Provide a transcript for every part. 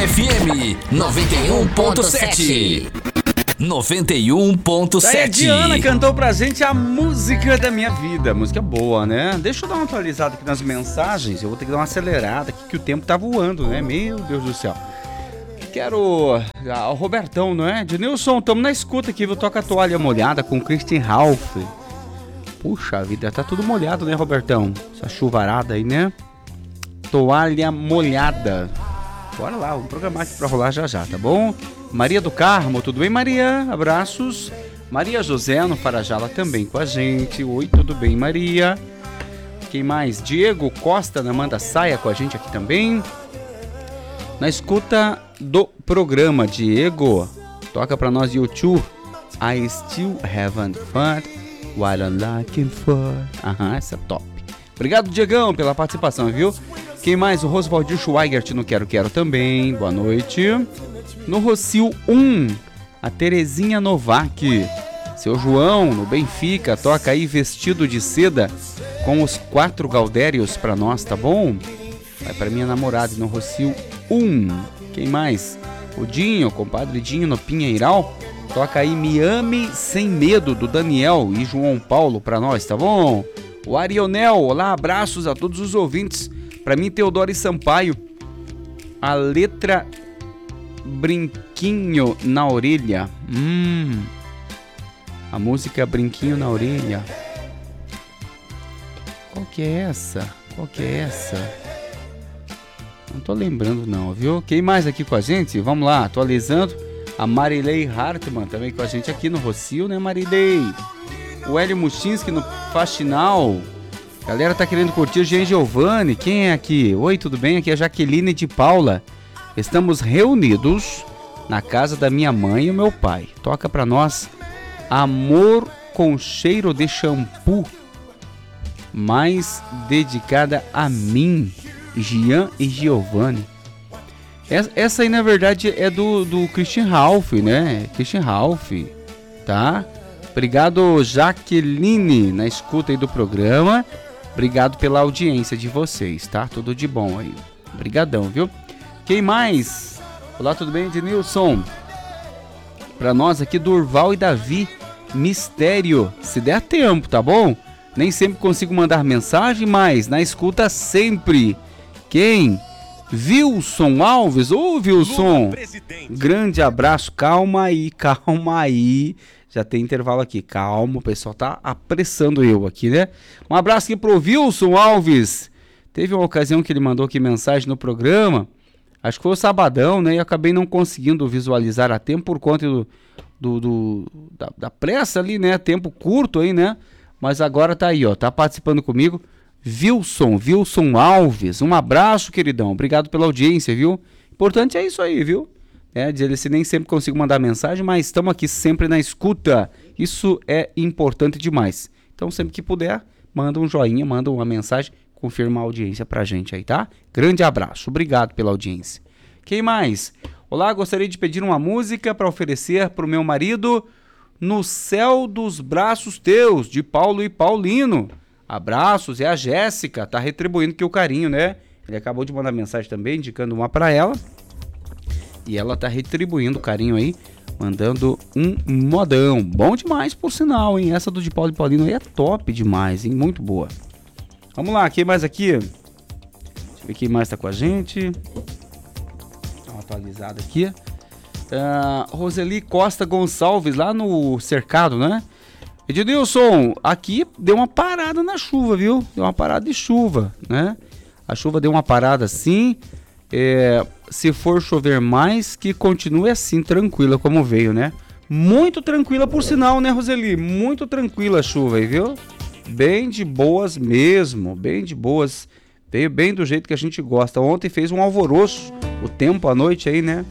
FM 91.7. 91.7. Daí a Diana cantou pra gente a música da minha vida. Música boa, né? Deixa eu dar uma atualizada aqui nas mensagens. Eu vou ter que dar uma acelerada aqui, que o tempo tá voando, né? Meu Deus do céu. Quero... o Robertão, não é? Ednilson, tamo na escuta aqui, viu? Toca a toalha molhada com Christian Ralph. Puxa vida, tá tudo molhado, né, Robertão? Essa chuvarada aí, né? Toalha molhada. Bora lá, vamos programar aqui pra rolar já já, tá bom? Maria do Carmo, tudo bem, Maria? Abraços. Maria José no Farajala também com a gente. Oi, tudo bem, Maria? Quem mais? Diego Costa na Manda Saia com a gente aqui também. Na escuta do programa, Diego. Toca pra nós YouTube. I still having fun. What I'm looking for. Aham, essa é top. Obrigado, Diegão, pela participação, viu? Quem mais? O Rosvaldir Schweigert no Quero Quero também. Boa noite. No Rocio 1, a Terezinha Novak. Seu João, no Benfica, toca aí Vestido de Seda com os 4 Gaudérios pra nós, tá bom? Vai pra minha namorada no Rocio 1. Quem mais? O Dinho, compadre Dinho no Pinheiral. Toca aí Me Ame Sem Medo, do Daniel e João Paulo pra nós, tá bom? O Arionel, olá, abraços a todos os ouvintes. Pra mim, Teodoro e Sampaio. A letra Brinquinho na Orelha. A música Brinquinho na Orelha. Qual que é essa? Não tô lembrando não, viu? Quem mais aqui com a gente? Vamos lá, atualizando. A Marilei Hartmann também com a gente aqui no Rocio, né, Marilei? O Hélio Muchinski no Faxinal. Galera tá querendo curtir o Jean Giovanni. Quem é aqui? Oi, tudo bem? Aqui é a Jaqueline de Paula. Estamos reunidos na casa da minha mãe e o meu pai. Toca pra nós Amor com Cheiro de Shampoo, mais dedicada a mim, Jean e Giovanni. Essa aí na verdade é do Christian Ralph, né? Christian Ralph, tá? Obrigado, Jaqueline, na escuta aí do programa. Obrigado pela audiência de vocês, tá? Tudo de bom aí. Obrigadão, viu? Quem mais? Olá, tudo bem, Ednilson? Pra nós aqui, Durval e Davi, Mistério. Se der tempo, tá bom? Nem sempre consigo mandar mensagem, mas na escuta sempre. Quem? Wilson Alves. Ô, Wilson. Grande abraço. Calma aí. Já tem intervalo aqui. Calma, o pessoal tá apressando eu aqui, né? Um abraço aqui pro Wilson Alves. Teve uma ocasião que ele mandou aqui mensagem no programa. Acho que foi o sabadão, né? E eu acabei não conseguindo visualizar a tempo por conta da pressa ali, né? Tempo curto aí, né? Mas agora tá aí, ó. Tá participando comigo. Wilson Alves. Um abraço, queridão. Obrigado pela audiência, viu? Importante é isso aí, viu? Dizer se nem sempre consigo mandar mensagem, mas estamos aqui sempre na escuta. Isso é importante demais. Então, sempre que puder, manda um joinha, manda uma mensagem, confirma a audiência pra gente aí, tá? Grande abraço, obrigado pela audiência. Quem mais? Olá, gostaria de pedir uma música para oferecer pro meu marido, No Céu dos Braços Teus, de Paulo e Paulino. Abraços, é a Jéssica, tá retribuindo aqui o carinho, né? Ele acabou de mandar mensagem também, indicando uma pra ela. E ela tá retribuindo o carinho aí, mandando um modão. Bom demais, por sinal, hein? Essa do de Paulo e Paulino aí é top demais, hein? Muito boa. Vamos lá, quem mais aqui? Deixa eu ver quem mais tá com a gente. Dá uma atualizada aqui. Roseli Costa Gonçalves, lá no Cercado, né? Ednilson, aqui deu uma parada na chuva, viu? Deu uma parada de chuva, né? A chuva deu uma parada assim. Se for chover mais, que continue assim, tranquila como veio, né? Muito tranquila por sinal, né, Roseli? Muito tranquila a chuva aí, viu? Bem de boas mesmo, bem de boas. Veio bem do jeito que a gente gosta. Ontem fez um alvoroço, o tempo à noite aí, né?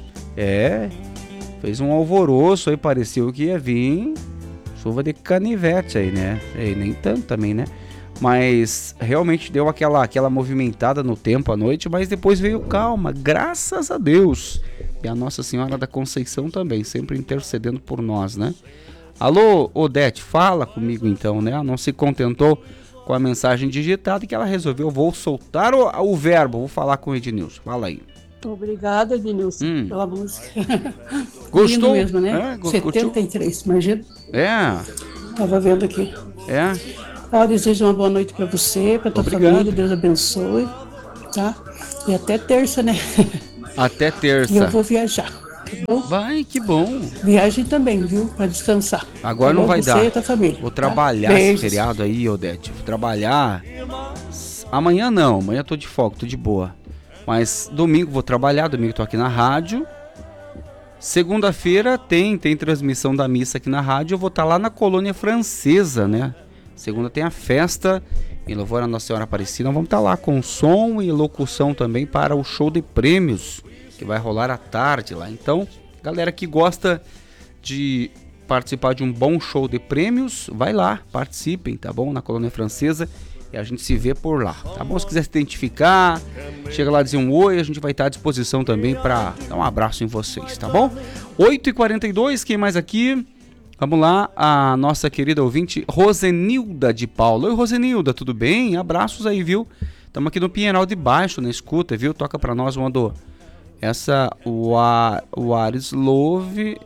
Fez um alvoroço aí, pareceu que ia vir chuva de canivete aí, né? Nem tanto também, né? Mas realmente deu aquela movimentada no tempo à noite, mas depois veio calma, graças a Deus. E a Nossa Senhora da Conceição também, sempre intercedendo por nós, né? Alô, Odete, fala comigo então, né? Ela não se contentou com a mensagem digitada que ela resolveu, vou soltar o verbo, vou falar com o Ednilson. Fala aí. Obrigada, Ednilson, pela música. Gostou? Lindo mesmo, né? 73, imagina. Tava vendo aqui. Eu desejo uma boa noite para você, para tua família, Deus abençoe, tá? E até terça, né? Até terça. E eu vou viajar, tá bom? Vai, que bom. Viagem também, viu? Para descansar. Agora tá não vai você dar. E a tua família, vou trabalhar esse feriado aí, Odete. Vou trabalhar. Amanhã não, amanhã eu tô de folga, tô de boa. Mas domingo vou trabalhar, domingo tô aqui na rádio. Segunda-feira tem transmissão da missa aqui na rádio. Eu vou estar lá na Colônia Francesa, né? Segunda tem a festa em louvor a Nossa Senhora Aparecida. Vamos estar lá com som e locução também para o show de prêmios que vai rolar à tarde lá. Então, galera que gosta de participar de um bom show de prêmios, vai lá, participem, tá bom? Na Colônia Francesa. E a gente se vê por lá, tá bom? Se quiser se identificar, chega lá, dizer um oi, a gente vai estar à disposição também para dar um abraço em vocês, tá bom? 8h42, quem mais aqui? Vamos lá, a nossa querida ouvinte Rosenilda de Paula. Oi, Rosenilda, tudo bem? Abraços aí, viu? Estamos aqui no Pinheiral de Baixo, na escuta, viu? Toca pra nós, mandou. Essa, o Arislove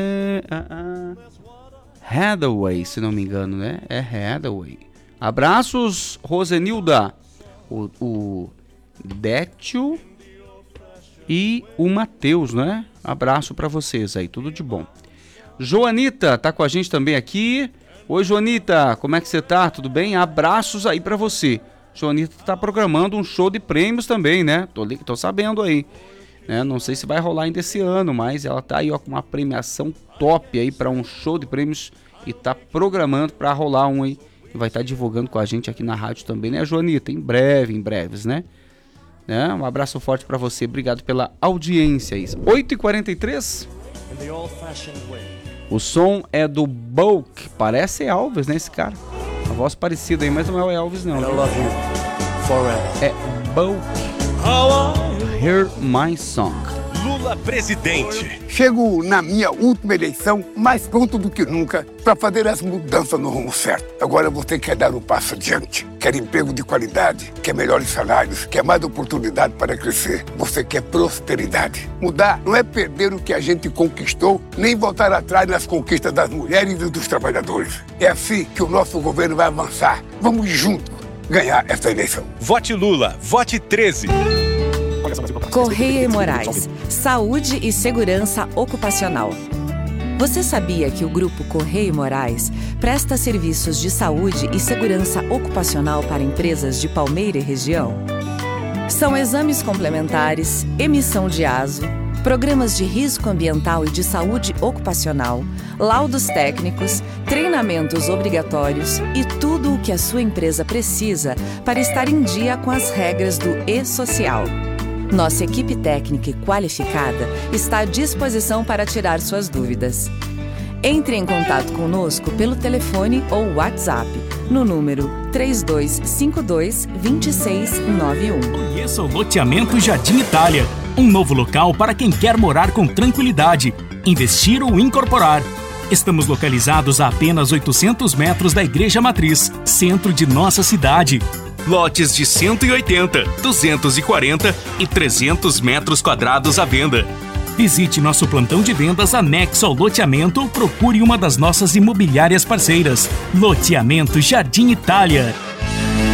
Hathaway, se não me engano, né? É Hathaway. Abraços, Rosenilda, o Détio e o Matheus, né? Abraço pra vocês aí, tudo de bom. Joanita tá com a gente também aqui. Oi, Joanita, como é que você tá? Tudo bem? Abraços aí pra você. Joanita tá programando um show de prêmios também, né? Tô sabendo aí, né? Não sei se vai rolar ainda esse ano, mas ela tá aí, ó, com uma premiação top aí pra um show de prêmios e tá programando pra rolar um aí. E vai estar divulgando com a gente aqui na rádio também, né, Joanita? Em breves, né? Um abraço forte pra você, obrigado pela audiência. 8h43. O som é do Bulk, parece Elvis, né, esse cara? A voz parecida aí, mas não é o Elvis, não. I love you forever. É Bulk. Hear My Song. Lula presidente. Chego na minha última eleição mais pronto do que nunca para fazer as mudanças no rumo certo. Agora você quer dar um passo adiante, quer emprego de qualidade, quer melhores salários, quer mais oportunidade para crescer. Você quer prosperidade. Mudar não é perder o que a gente conquistou, nem voltar atrás nas conquistas das mulheres e dos trabalhadores. É assim que o nosso governo vai avançar. Vamos juntos ganhar essa eleição. Vote Lula, vote 13. Correia e Moraes, Saúde e Segurança Ocupacional. Você sabia que o Grupo Correia e Moraes presta serviços de saúde e segurança ocupacional para empresas de Palmeira e região? São exames complementares, emissão de ASO, programas de risco ambiental e de saúde ocupacional, laudos técnicos, treinamentos obrigatórios e tudo o que a sua empresa precisa para estar em dia com as regras do E-Social. Nossa equipe técnica e qualificada está à disposição para tirar suas dúvidas. Entre em contato conosco pelo telefone ou WhatsApp no número 3252-2691. Conheça o loteamento Jardim Itália, um novo local para quem quer morar com tranquilidade, investir ou incorporar. Estamos localizados a apenas 800 metros da Igreja Matriz, centro de nossa cidade. Lotes de 180, 240 e 300 metros quadrados à venda. Visite nosso plantão de vendas anexo ao loteamento ou procure uma das nossas imobiliárias parceiras. Loteamento Jardim Itália.